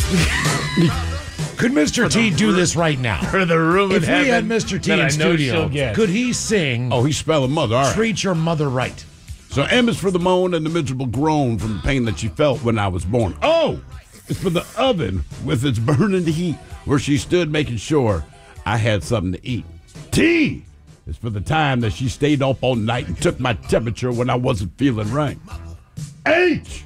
Could Mr. T do this right now? For the room If in we heaven had Mr. T that in I know studio, she'll get. could he sing Oh, he's spelling mother. All right. Treat Your Mother Right? So M is for the moan and the miserable groan from the pain that she felt when I was born. O is for the oven with its burning heat where she stood making sure I had something to eat. T is for the time that she stayed up all night and took my temperature when I wasn't feeling right. H.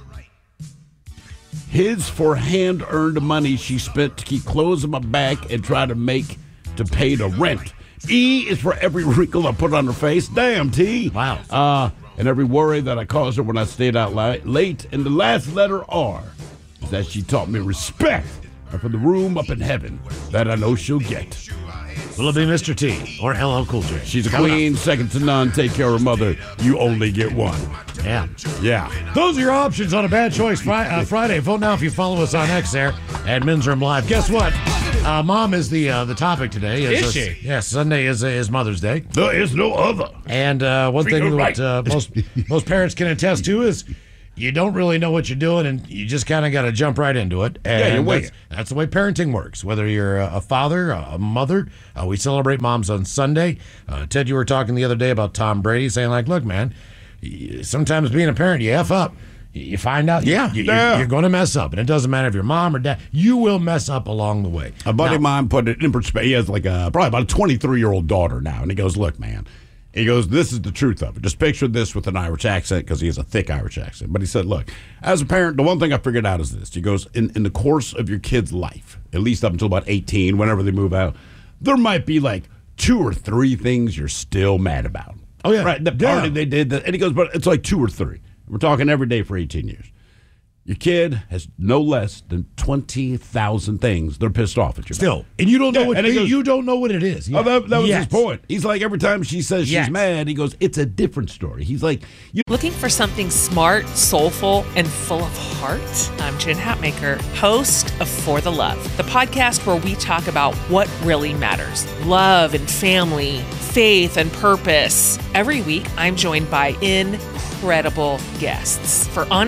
His for hand-earned money she spent to keep clothes on my back and try to make to pay the rent. E is for every wrinkle I put on her face. Damn, T. Wow. And every worry that I caused her when I stayed out late. And the last letter R is that she taught me respect. And for the room up in heaven that I know she'll get. Will it be Mr. T or LL Cool J? She's a queen, second to none. Take care of her mother. You only get one. Yeah. Yeah. Those are your options on a Bad Choice Friday. Vote now if you follow us on X there at Minzerm Live. Guess what? Mom is the topic today. Is she? Yes, Sunday is Mother's Day. There is no other. And one thing that most parents can attest to is you don't really know what you're doing, and you just kind of got to jump right into it. And you're waiting. that's the way parenting works. Whether you're a father, a mother, we celebrate moms on Sunday. Ted, you were talking the other day about Tom Brady, saying like, look, man, sometimes being a parent, you F up. You find out you're going to mess up. And it doesn't matter if you're mom or dad. You will mess up along the way. A buddy of mine put it in perspective. He has like probably about a 23-year-old daughter now. And he goes, look, man. He goes, this is the truth of it. Just picture this with an Irish accent because he has a thick Irish accent. But he said, look, as a parent, the one thing I figured out is this. He goes, in the course of your kid's life, at least up until about 18, whenever they move out, there might be like 2 or 3 things you're still mad about. Oh, yeah. Right, the party they did. And he goes, but it's like 2 or 3. We're talking every day for 18 years. Your kid has no less than 20,000 things they're pissed off at you Still. about. And you don't know you don't know what it is. Oh, that was his point. He's like, every time she says she's mad, he goes, it's a different story. He's like, Looking for something smart, soulful, and full of heart? I'm Jen Hatmaker, host of For the Love, the podcast where we talk about what really matters. Love and family, faith and purpose. Every week, I'm joined by incredible guests for honest